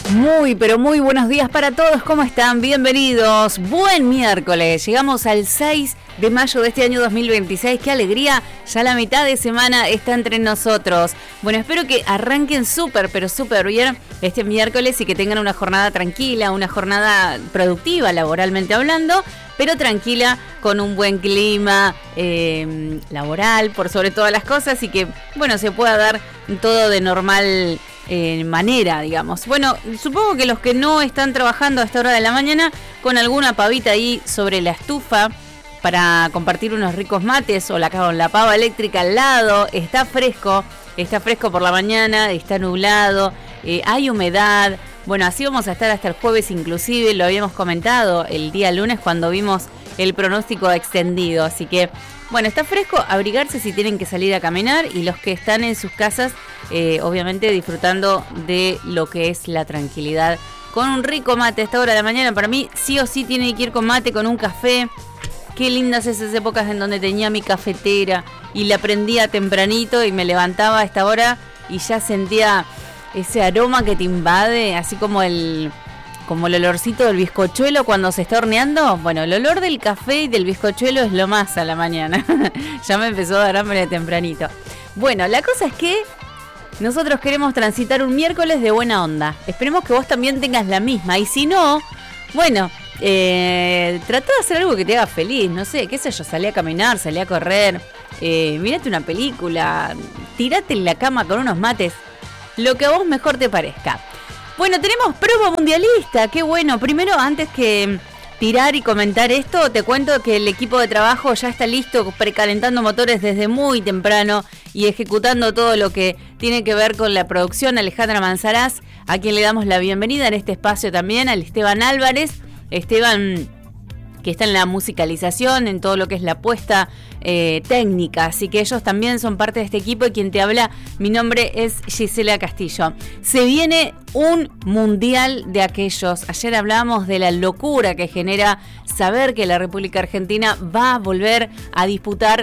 Muy, pero muy buenos días para todos. ¿Cómo están? Bienvenidos. Buen miércoles. Llegamos al 6 de mayo de este año 2026. ¡Qué alegría! Ya la mitad de semana está entre nosotros. Bueno, espero que arranquen súper, pero súper bien este miércoles y que tengan una jornada tranquila, una jornada productiva laboralmente hablando, pero tranquila, con un buen clima laboral, por sobre todas las cosas, y que, bueno, se pueda dar todo de normal manera, digamos. Bueno, supongo que los que no están trabajando a esta hora de la mañana, con alguna pavita ahí sobre la estufa para compartir unos ricos mates, o con la pava eléctrica al lado. Está fresco por la mañana, está nublado, hay humedad. Bueno, así vamos a estar hasta el jueves inclusive, lo habíamos comentado el día lunes cuando vimos el pronóstico extendido, así que, bueno, está fresco, abrigarse si tienen que salir a caminar, y los que están en sus casas, obviamente disfrutando de lo que es la tranquilidad, con un rico mate a esta hora de la mañana. Para mí, sí o sí tiene que ir con mate, con un café. Qué lindas esas épocas en donde tenía mi cafetera y la prendía tempranito y me levantaba a esta hora y ya sentía ese aroma que te invade, así como el olorcito del bizcochuelo cuando se está horneando. Bueno, el olor del café y del bizcochuelo es lo más a la mañana. Ya me empezó a dar hambre de tempranito. Bueno, la cosa es que nosotros queremos transitar un miércoles de buena onda. Esperemos que vos también tengas la misma. Y si no, bueno, tratá de hacer algo que te haga feliz. No sé, qué sé yo, salí a caminar, salí a correr, mirate una película, tirate en la cama con unos mates, lo que a vos mejor te parezca. Bueno, tenemos prueba mundialista, qué bueno. Primero, antes que tirar y comentar esto, te cuento que el equipo de trabajo ya está listo, precalentando motores desde muy temprano y ejecutando todo lo que tiene que ver con la producción. Alejandra Manzarás, a quien le damos la bienvenida en este espacio también, al Esteban Álvarez. Esteban, que está en la musicalización, en todo lo que es la puesta técnica, así que ellos también son parte de este equipo. Y quien te habla, mi nombre es Gisela Castillo. Se viene un mundial de aquellos. Ayer hablábamos de la locura que genera saber que la República Argentina va a volver a disputar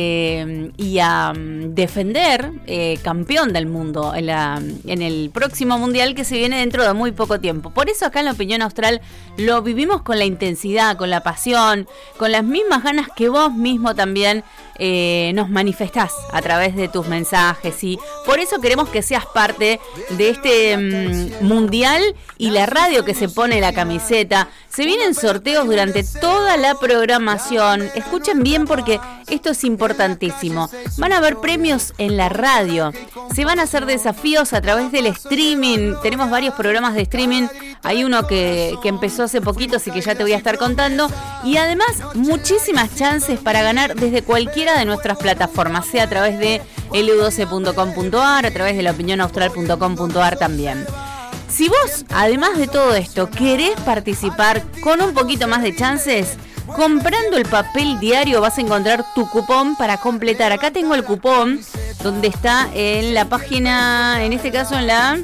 y a defender campeón del mundo en el próximo mundial que se viene dentro de muy poco tiempo. Por eso acá en La Opinión Austral lo vivimos con la intensidad, con la pasión, con las mismas ganas que vos mismo también nos manifestás a través de tus mensajes, y por eso queremos que seas parte de este mundial y la radio que se pone la camiseta. Se vienen sorteos durante toda la programación. Escuchen bien porque esto es importantísimo. Van a haber premios en la radio. Se van a hacer desafíos a través del streaming. Tenemos varios programas de streaming. Hay uno que empezó hace poquito, así que ya te voy a estar contando. Y además, muchísimas chances para ganar desde cualquiera de nuestras plataformas, sea a través de lu12.com.ar, a través de laopinionaustral.com.ar también. Si vos, además de todo esto, querés participar con un poquito más de chances, comprando el papel diario vas a encontrar tu cupón para completar. Acá tengo el cupón, donde está en la página, en este caso en la,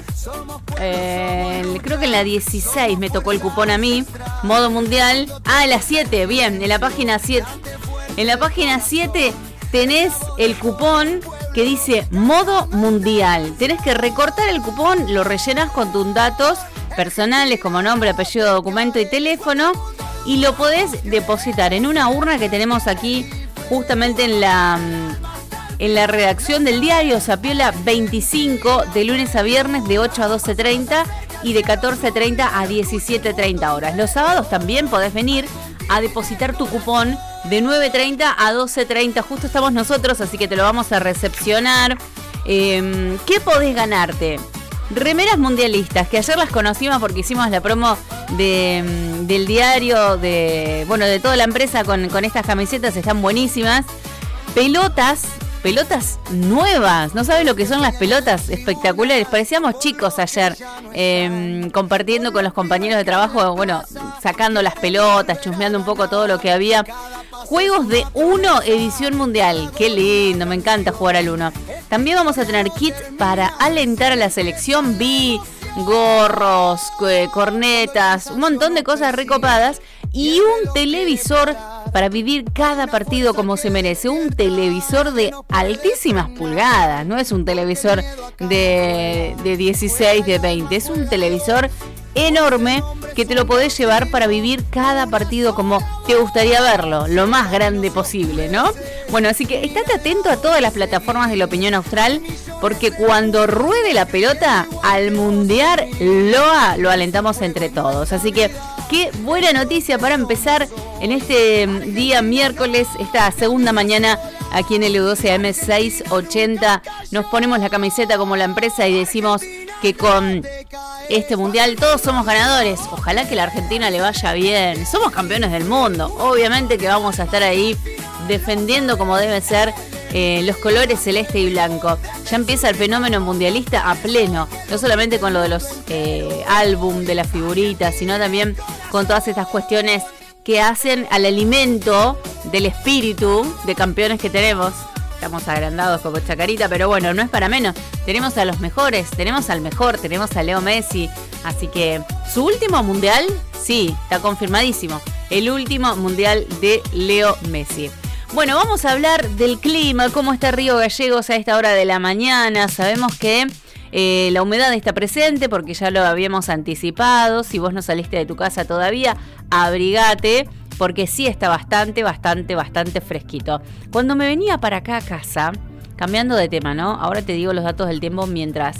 creo que en la 16 me tocó el cupón a mí, modo mundial. En la 7, bien, en la página 7. En la página 7 tenés el cupón que dice modo mundial. Tenés que recortar el cupón, lo rellenás con tus datos personales como nombre, apellido, documento y teléfono, y lo podés depositar en una urna que tenemos aquí justamente en la redacción del diario Zapiola 25, de lunes a viernes de 8 a 12:30 y de 14:30 a 17:30 horas. Los sábados también podés venir a depositar tu cupón de 9:30 a 12:30. Justo estamos nosotros, así que te lo vamos a recepcionar. ¿Qué podés ganarte? Remeras mundialistas, que ayer las conocimos porque hicimos la promo del diario, de toda la empresa con estas camisetas, están buenísimas. Pelotas nuevas, no sabes lo que son las pelotas, espectaculares. Parecíamos chicos ayer, compartiendo con los compañeros de trabajo, sacando las pelotas, chusmeando un poco todo lo que había. Juegos de Uno edición mundial, qué lindo, me encanta jugar al Uno. También vamos a tener kits para alentar a la selección, gorros, cornetas, un montón de cosas recopadas y un televisor para vivir cada partido como se merece. Un televisor de altísimas pulgadas, no es un televisor de 16, de 20, es un televisor enorme que te lo podés llevar para vivir cada partido como te gustaría verlo, lo más grande posible, ¿no? Bueno, así que estate atento a todas las plataformas de la opinión austral, porque cuando ruede la pelota, al mundial lo alentamos entre todos. Así que qué buena noticia para empezar en este día miércoles, esta segunda mañana aquí en LU12 AM 680. Nos ponemos la camiseta como la empresa y decimos que con este mundial todos somos ganadores. Ojalá que la Argentina le vaya bien. Somos campeones del mundo. Obviamente que vamos a estar ahí defendiendo como debe ser los colores celeste y blanco. Ya empieza el fenómeno mundialista a pleno. No solamente con lo de los álbum, de las figuritas, sino también con todas estas cuestiones que hacen al alimento del espíritu de campeones que tenemos. Estamos agrandados como Chacarita, pero bueno, no es para menos. Tenemos a los mejores, tenemos al mejor, tenemos a Leo Messi. Así que su último mundial, sí, está confirmadísimo. El último mundial de Leo Messi. Bueno, vamos a hablar del clima, cómo está Río Gallegos a esta hora de la mañana. Sabemos que la humedad está presente porque ya lo habíamos anticipado. Si vos no saliste de tu casa todavía, abrigate, porque sí está bastante fresquito. Cuando me venía para acá a casa, cambiando de tema, ¿no? Ahora te digo los datos del tiempo mientras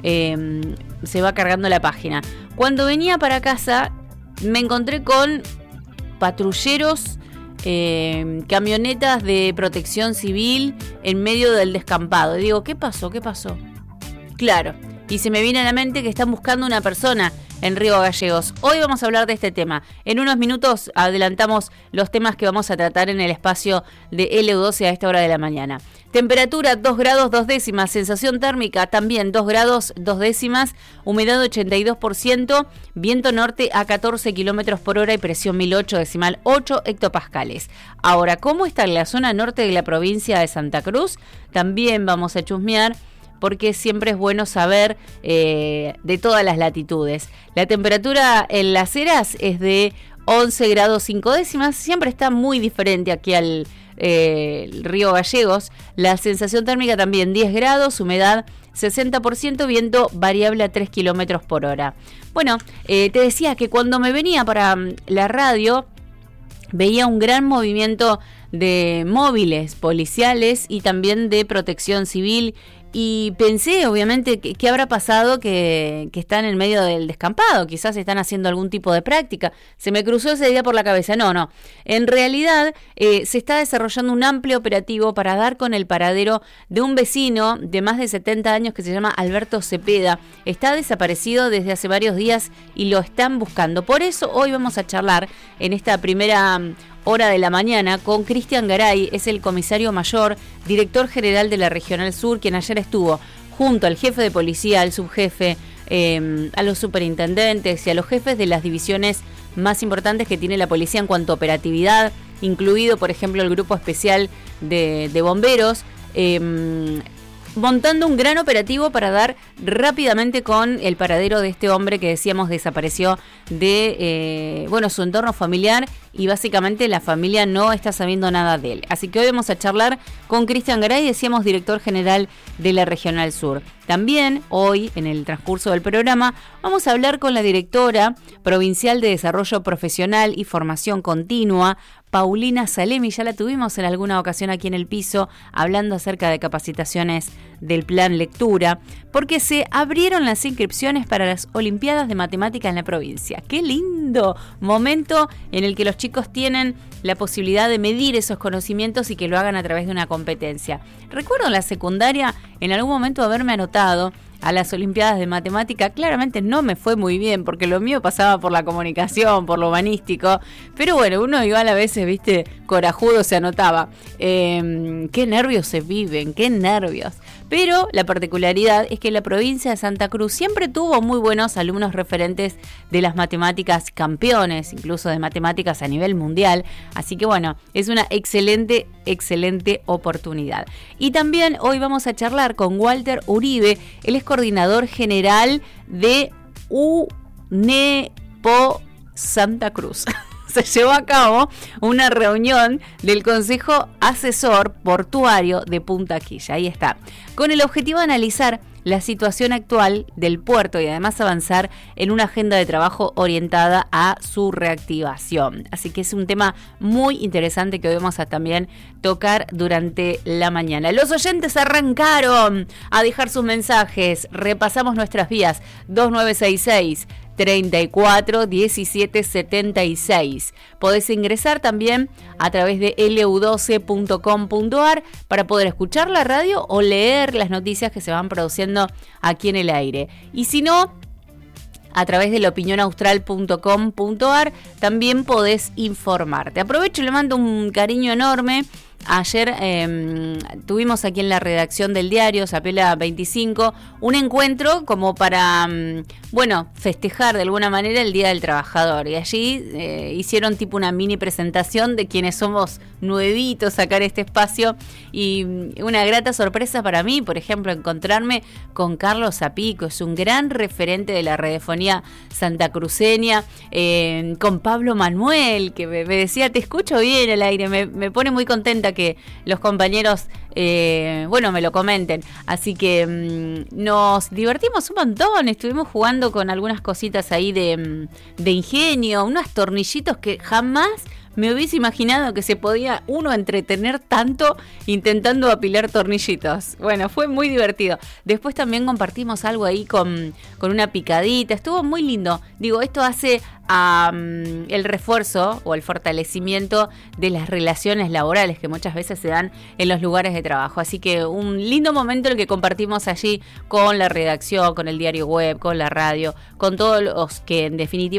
se va cargando la página. Cuando venía para casa, me encontré con patrulleros, camionetas de protección civil en medio del descampado. Y digo, ¿qué pasó? Claro, y se me viene a la mente que están buscando una persona en Río Gallegos. Hoy vamos a hablar de este tema. En unos minutos adelantamos los temas que vamos a tratar en el espacio de LU12 a esta hora de la mañana. Temperatura 2 grados 2 décimas, sensación térmica también 2 grados 2 décimas, humedad 82%, viento norte a 14 kilómetros por hora y presión 1008,8 hectopascales. Ahora, ¿cómo está en la zona norte de la provincia de Santa Cruz? También vamos a chusmear, porque siempre es bueno saber de todas las latitudes. La temperatura en Las Heras es de 11 grados 5 décimas, siempre está muy diferente aquí al Río Gallegos. La sensación térmica también 10 grados, humedad 60%, viento variable a 3 kilómetros por hora. Bueno, te decía que cuando me venía para la radio, veía un gran movimiento de móviles policiales y también de protección civil. Y pensé, obviamente, ¿qué habrá pasado que están en medio del descampado? Quizás están haciendo algún tipo de práctica. Se me cruzó ese día por la cabeza. No. En realidad, se está desarrollando un amplio operativo para dar con el paradero de un vecino de más de 70 años que se llama Alberto Cepeda. Está desaparecido desde hace varios días y lo están buscando. Por eso hoy vamos a charlar en esta primera hora de la mañana con Cristian Garay, es el comisario mayor, director general de la Regional Sur, quien ayer estuvo junto al jefe de policía, al subjefe, a los superintendentes y a los jefes de las divisiones más importantes que tiene la policía en cuanto a operatividad, incluido, por ejemplo, el grupo especial de bomberos, montando un gran operativo para dar rápidamente con el paradero de este hombre que decíamos desapareció de su entorno familiar, y básicamente la familia no está sabiendo nada de él. Así que hoy vamos a charlar con Cristian Garay, decíamos director general de la Regional Sur. También hoy, en el transcurso del programa, vamos a hablar con la directora provincial de Desarrollo Profesional y Formación Continua, Paulina Salemi. Ya la tuvimos en alguna ocasión aquí en el piso, hablando acerca de capacitaciones del plan lectura, porque se abrieron las inscripciones para las Olimpiadas de Matemática en la provincia. ¡Qué lindo momento en el que los chicos tienen la posibilidad de medir esos conocimientos y que lo hagan a través de una competencia! Recuerdo en la secundaria, en algún momento, haberme anotado a las Olimpiadas de Matemática. Claramente no me fue muy bien, porque lo mío pasaba por la comunicación, por lo humanístico, pero bueno, uno igual a veces, viste, corajudo se anotaba. Qué nervios se viven, qué nervios. Pero la particularidad es que la provincia de Santa Cruz siempre tuvo muy buenos alumnos referentes de las matemáticas, campeones incluso de matemáticas a nivel mundial. Así que bueno, es una excelente oportunidad. Y también hoy vamos a charlar con Walter Uribe. Él es coordinador general de UNEPO Santa Cruz. se llevó a cabo una reunión del Consejo Asesor Portuario de Punta Quilla. Ahí está. Con el objetivo de analizar la situación actual del puerto y además avanzar en una agenda de trabajo orientada a su reactivación. Así que es un tema muy interesante que hoy vamos a también tocar durante la mañana. Los oyentes arrancaron a dejar sus mensajes. Repasamos nuestras vías 2966 34 17 76. Podés ingresar también a través de lu12.com.ar para poder escuchar la radio o leer las noticias que se van produciendo aquí en el aire. Y si no, a través de laopinionaustral.com.ar también podés informarte. Aprovecho y le mando un cariño enorme. Ayer tuvimos aquí en la redacción del diario Zapela 25 un encuentro como para, festejar de alguna manera el Día del Trabajador. Y allí hicieron tipo una mini presentación de quienes somos nuevitos acá en este espacio. Y una grata sorpresa para mí, por ejemplo, encontrarme con Carlos Zapico, es un gran referente de la radiofonía santacruceña, con Pablo Manuel, que me decía, te escucho bien al aire, me pone muy contenta que los compañeros me lo comenten. Así que nos divertimos un montón, estuvimos jugando con algunas cositas ahí de ingenio, unos tornillitos que jamás me hubiese imaginado que se podía uno entretener tanto intentando apilar tornillitos. Bueno, fue muy divertido. Después también compartimos algo ahí con una picadita. Estuvo muy lindo. Digo, esto hace el refuerzo o el fortalecimiento de las relaciones laborales que muchas veces se dan en los lugares de trabajo. Así que un lindo momento el que compartimos allí con la redacción, con el diario web, con la radio, con todos los que en definitiva